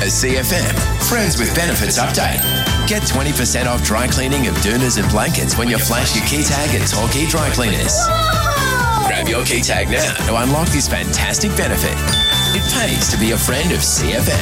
CFM. Friends with Benefits update. Get 20% off dry cleaning of doonas and blankets when you flash your key tag at Torquay Dry Cleaners. Grab your key tag now to unlock this fantastic benefit. It pays to be a friend of CFM.